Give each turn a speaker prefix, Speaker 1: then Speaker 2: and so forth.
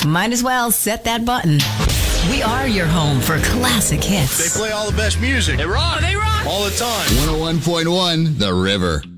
Speaker 1: Might as well set that button. We are your home for classic hits.
Speaker 2: They play all the best music.
Speaker 3: They rock.
Speaker 1: They rock.
Speaker 2: All the time.
Speaker 4: 101.1 The River.